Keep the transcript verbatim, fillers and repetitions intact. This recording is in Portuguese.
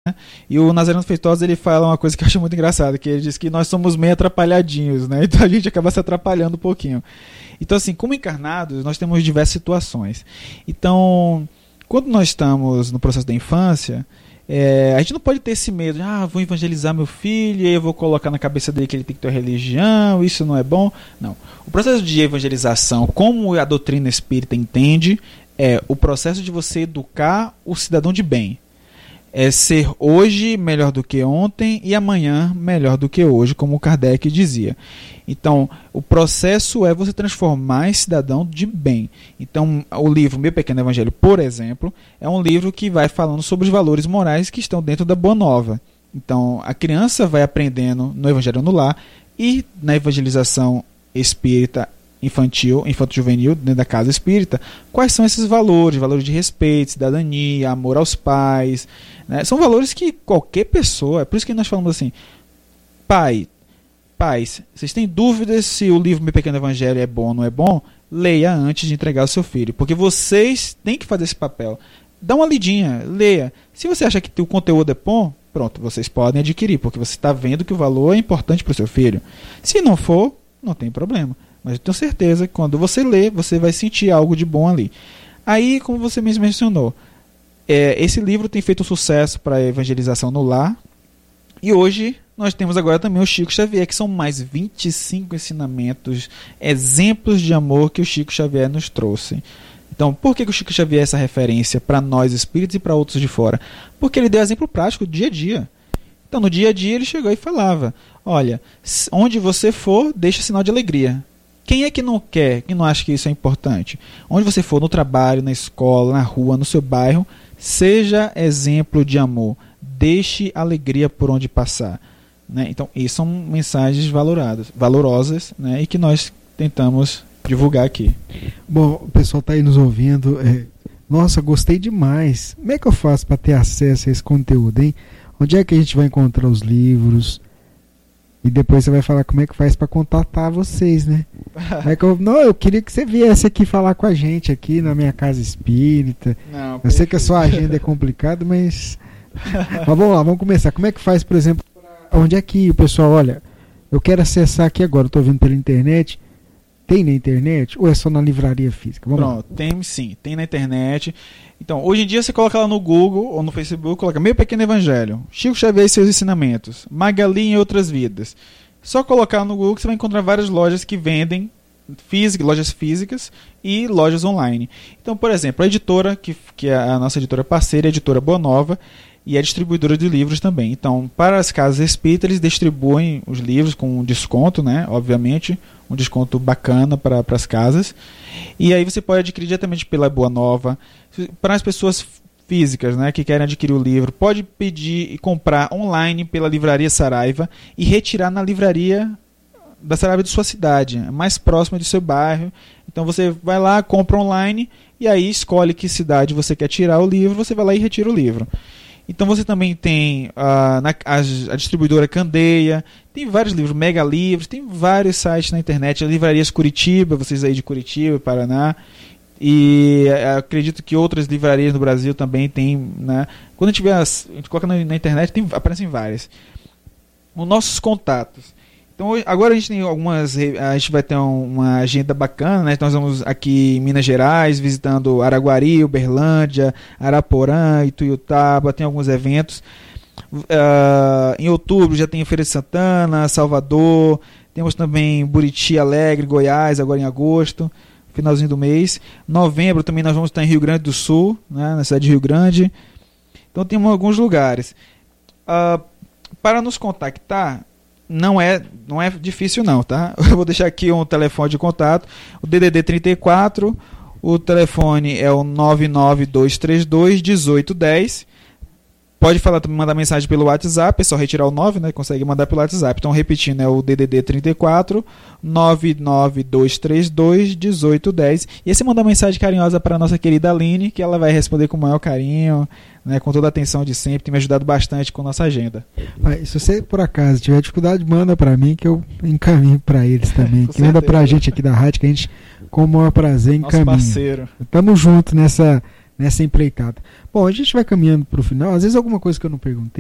E o Nazareno Feitosa, ele fala uma coisa que eu acho muito engraçada, que ele diz que nós somos meio atrapalhadinhos, né? Então a gente acaba se atrapalhando um pouquinho. Então, assim, como encarnados, nós temos diversas situações. Então, quando nós estamos no processo da infância, é, a gente não pode ter esse medo de, ah, vou evangelizar meu filho, e aí eu vou colocar na cabeça dele que ele tem que ter uma religião, isso não é bom. Não. O processo de evangelização, como a doutrina espírita entende, é o processo de você educar o cidadão de bem. É ser hoje melhor do que ontem e amanhã melhor do que hoje, como o Kardec dizia. Então, o processo é você transformar esse cidadão de bem. Então, o livro Meu Pequeno Evangelho, por exemplo, é um livro que vai falando sobre os valores morais que estão dentro da Boa Nova. Então, a criança vai aprendendo no Evangelho no Lar e na evangelização espírita infantil, infanto-juvenil, dentro da casa espírita, quais são esses valores, valores de respeito, cidadania, amor aos pais, né? São valores que qualquer pessoa, é por isso que nós falamos assim, pai, pais, vocês têm dúvidas se o livro Meu Pequeno Evangelho é bom ou não é bom? Leia antes de entregar ao seu filho, porque vocês têm que fazer esse papel. Dá uma lidinha, leia. Se você acha que o conteúdo é bom, pronto, vocês podem adquirir, porque você está vendo que o valor é importante para o seu filho. Se não for, não tem problema. Mas eu tenho certeza que quando você lê, você vai sentir algo de bom ali. Aí, como você mesmo mencionou, é, esse livro tem feito sucesso para a evangelização no lar. E hoje nós temos agora também o Chico Xavier, que são mais vinte e cinco ensinamentos, exemplos de amor que o Chico Xavier nos trouxe. Então, por que, que o Chico Xavier é essa referência para nós espíritos e para outros de fora? Porque ele deu exemplo prático do dia a dia. Então, no dia a dia ele chegou e falava, olha, onde você for, deixa sinal de alegria. Quem é que não quer, que não acha que isso é importante? Onde você for, no trabalho, na escola, na rua, no seu bairro, seja exemplo de amor. Deixe alegria por onde passar. Né? Então, isso são mensagens valoradas, valorosas, né? E que nós tentamos divulgar aqui. Bom, o pessoal está aí nos ouvindo. É... Nossa, gostei demais. Como é que eu faço para ter acesso a esse conteúdo, hein? Onde é que a gente vai encontrar os livros? E depois você vai falar como é que faz para contatar vocês, né? É que eu, não, eu queria que você viesse aqui falar com a gente aqui na minha casa espírita. Não, eu sei que a sua agenda é complicada, mas... mas vamos lá, vamos começar. Como é que faz, por exemplo, pra... onde é que o pessoal, olha, eu quero acessar aqui agora, estou vendo pela internet. Tem na internet ou é só na livraria física? Vamos Pronto, lá. Tem sim, tem na internet. Então, hoje em dia você coloca lá no Google ou no Facebook, coloca Meu Pequeno Evangelho, Chico Xavier e seus ensinamentos, Magali em outras vidas. Só colocar no Google que você vai encontrar várias lojas que vendem, física, lojas físicas e lojas online. Então, por exemplo, a editora, que, que é a nossa editora parceira, a editora Boa Nova, e é distribuidora de livros também. Então, para as casas espíritas, eles distribuem os livros com desconto, né? Obviamente, um desconto bacana para as casas. E aí você pode adquirir diretamente pela Boa Nova. Para as pessoas físicas, né, que querem adquirir o livro, pode pedir e comprar online pela Livraria Saraiva e retirar na livraria da Saraiva de sua cidade, mais próxima do seu bairro. Então você vai lá, compra online e aí escolhe que cidade você quer tirar o livro, você vai lá e retira o livro. Então você também tem uh, na, a, a distribuidora Candeia, tem vários livros, Mega Livros, tem vários sites na internet, as livrarias Curitiba, vocês aí de Curitiba, Paraná, e uh, acredito que outras livrarias no Brasil também tem, né? Quando a gente, vê as, a gente coloca na, na internet, tem, aparecem várias. Os nossos contatos. Então agora a gente tem algumas, a gente vai ter uma agenda bacana, né? Nós vamos aqui em Minas Gerais, visitando Araguari, Uberlândia, Araporã, Ituiutaba, tem alguns eventos. Uh, em outubro já tem a Feira de Santana, Salvador, temos também Buriti Alegre, Goiás, agora em agosto, finalzinho do mês. Novembro também nós vamos estar em Rio Grande do Sul, né? Na cidade de Rio Grande. Então temos alguns lugares. Uh, para nos contactar, Não é, não é difícil não, tá? Eu vou deixar aqui um telefone de contato, o D D D trinta e quatro, o telefone é o nove nove dois três dois, um oito um zero. Pode falar, mandar mensagem pelo WhatsApp, é só retirar o nove, né? Consegue mandar pelo WhatsApp. Então, repetindo, é o D D D trinta e quatro, nove nove dois três dois, um oito um zero. E esse mandar mensagem carinhosa para a nossa querida Aline, que ela vai responder com o maior carinho, né? Com toda a atenção de sempre, tem me ajudado bastante com a nossa agenda. Mas, se você, por acaso, tiver dificuldade, manda para mim, que eu encaminho para eles também. Que manda para a gente aqui da rádio, que a gente, com o maior prazer, encaminha. Nosso parceiro. Tamo junto nessa... nessa empreitada. Bom, a gente vai caminhando para o final. Às vezes alguma coisa que eu não perguntei